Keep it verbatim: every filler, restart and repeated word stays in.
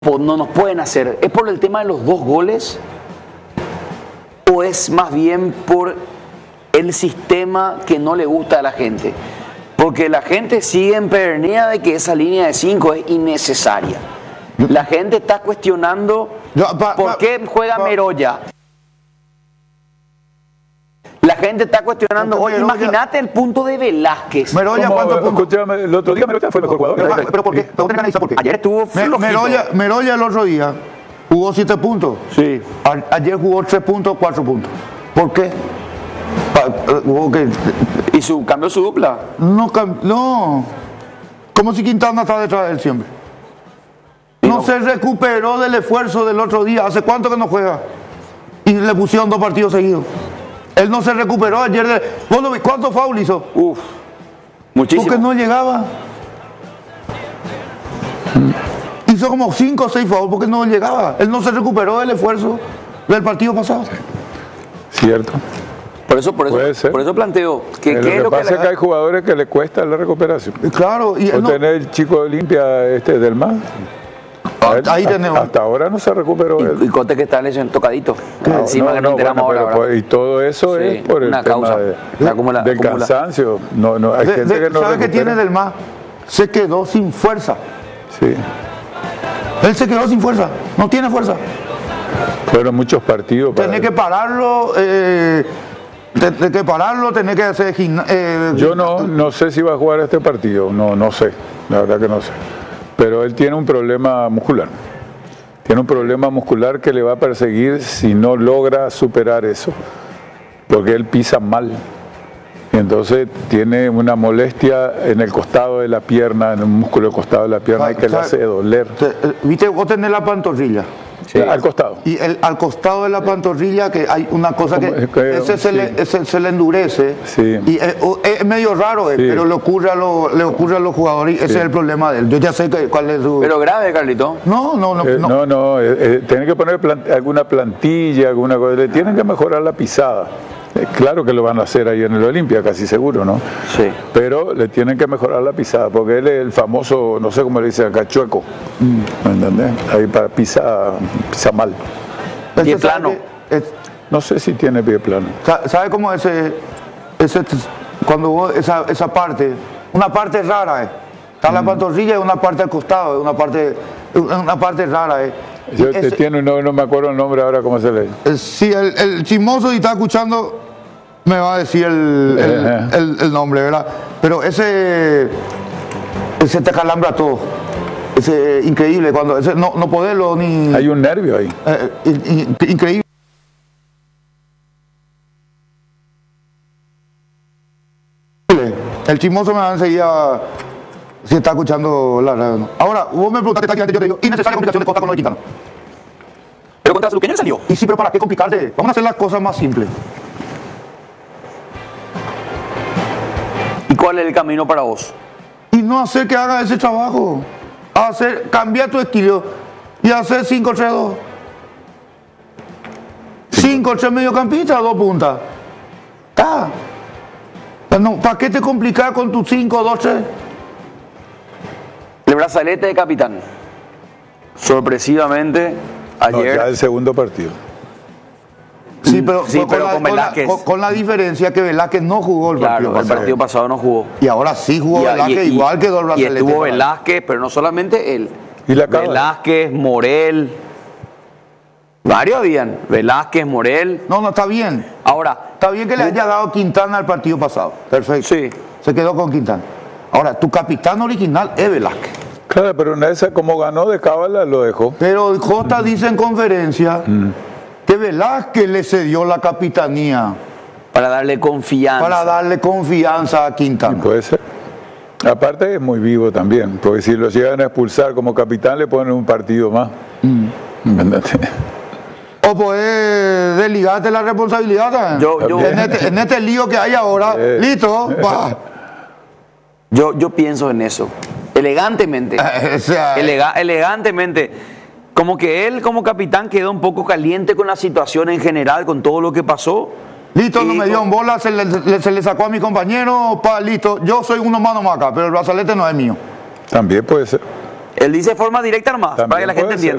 no nos pueden hacer? ¿Es por el tema de los dos goles? ¿O es más bien por el sistema que no le gusta a la gente? Porque la gente sigue empedernida de que esa línea de cinco es innecesaria. La gente está cuestionando Yo, pa, por pa, qué juega pa, Meroya. La gente está cuestionando, Porque oye, Meroya- imagínate el punto de Velázquez. Meroya, Como, ¿cuántos puntos? escúchame, el otro día Meroya fue el mejor jugador. Pero, ¿verdad? pero ¿por qué? Pero tenés que analizar por qué. Ayer estuvo Me- flojito. Meroya, Meroya el otro día jugó siete puntos. Sí. A- ayer jugó tres puntos, cuatro puntos. ¿Por qué? Pa- eh, jugó que- ¿Y su cambió su dupla? no, cam- no. Como si Quintana está detrás de él siempre. No, no. se recuperó del esfuerzo del otro día. ¿Hace cuánto que no juega? Y le pusieron dos partidos seguidos. Él no se recuperó ayer. De, ¿Vos lo vi- ¿Cuántos fouls hizo? Uf, muchísimo. Porque no llegaba. Hizo como cinco o seis fouls porque no llegaba. Él no se recuperó del esfuerzo del partido pasado. Cierto. Por eso, por Puede eso, ser. por eso planteo que Lo qué que es lo que pasa es que le- hay jugadores que le cuesta la recuperación. Y claro, y O él no- tener el chico de Olimpia este del mar. Ah, ahí hasta, tenemos. hasta ahora no se recuperó él. y, y Cote que está lesionado, tocadito. Encima No, que no no, enteramos bueno, ahora. pero ¿verdad? por- y todo eso Sí, es por el una tema causa. de- La acumula- del acumula. cansancio. No, no, hay de- gente de- que no ¿Sabe qué recupera. tiene del más? Se quedó sin fuerza. Sí. Él se quedó sin fuerza. No tiene fuerza. Fueron muchos partidos. para- Tenés que pararlo. Eh, te- tenés que pararlo, tenés que hacer gimna- eh, Yo no, no sé si va a jugar este partido, no, no sé, la verdad que no sé. Pero él tiene un problema muscular. Tiene un problema muscular que le va a perseguir si no logra superar eso, porque él pisa mal. Y entonces tiene una molestia en el costado de la pierna, en el músculo del costado de la pierna, y que le ¿Sabe? hace doler. te- eh, Viste, vos tenés la pantorrilla. Sí. Al costado. Y el- al costado de la pantorrilla que hay una cosa que, Como es que- ese se, sí. le, ese se le endurece. Sí. Y es, es medio raro, eh, Sí. pero le ocurre, a los, le ocurre a los jugadores y ese es el problema de él. Yo ya sé que, cuál es su... Pero grave, Carlito. no, no, no. Eh, no. no, no, eh, eh, tienen que poner plan- alguna plantilla, alguna cosa, le tienen que mejorar la pisada. Eh, claro que lo van a hacer ahí en el Olimpia, casi seguro, ¿no? Sí. Pero le tienen que mejorar la pisada, porque él es el famoso, no sé cómo le dicen acá, chueco. ¿Me entendés? Ahí para pisar, pisa mal. Ese pie sabe plano. que es- No sé si tiene pie plano. sa- ¿Sabe cómo ese, ese cuando vos, esa, esa parte, una parte rara, eh? Está la pantorrilla y una parte al costado, una parte, una parte rara, eh. Y Yo te ese- tiene, no, no me acuerdo el nombre ahora, ¿cómo se lee? Eh, Sí, el, el chismoso y está escuchando me va a decir el, el, Ajá. el- el nombre, ¿verdad? Pero ese, ese te calambra todo. Ese increíble, cuando ese, no, no poderlo ni... Hay un nervio ahí. eh, in- in- increíble. El chismoso me va a enseguida si está escuchando la radio. Ahora, vos me preguntaste tácticamente, yo te digo, innecesaria complicación de Costa con lo de Quintana. Pero contra Luqueño salió. Y sí, pero ¿para qué complicarte? Vamos a hacer las cosas más simples. ¿Y cuál es el camino para vos? Y no hacer que haga ese trabajo. Hacer, cambiar tu estilo y hacer cinco tres dos. cinco tres mediocampistas, dos puntas. Está. No, ¿para qué te complicar con tu cinco dos tres? El brazalete de capitán. Sorpresivamente, No, ayer. ya el segundo partido. Sí, pero, Sí, con, pero la, con con la- Velázquez. con- con la diferencia que Velázquez no jugó el Claro, partido el pasado. partido pasado no jugó. Y ahora sí jugó Y- Velázquez, y- igual quedó el Y brazalete. estuvo para él. Velázquez, pero no solamente él. Y la acaba. Velázquez, Morel. Varios habían. Velázquez, Morel. No, no, está bien. Ahora, Está bien que le haya dado Quintana al partido pasado. Perfecto. sí. Se quedó con Quintana. Ahora, tu capitán original es Velázquez. Claro, pero una de esas, como ganó de cábala, lo dejó. Pero Jota dice en conferencia que Velázquez le cedió la capitanía Para darle confianza. para darle confianza a Y Quintana. puede ser. Aparte es muy vivo también, porque si lo llegan a expulsar como capitán le ponen un partido más. ¿Entendés? O poder desligarte la responsabilidad. ¿eh? Yo- yo- en, este, en este lío que hay ahora, Eh. listo, va. Yo, yo pienso en eso. Elegantemente. O sea, Elega- elegantemente. Como que él, como capitán, quedó un poco caliente con la situación en general, con todo lo que pasó. listo, no Y me dio en bola, se le, le- se le sacó a mi compañero, pa, listo. Yo soy uno más nomás acá, pero el brazalete no es mío. También puede ser. Él dice de forma directa nomás, También para que la gente puede entienda. ser.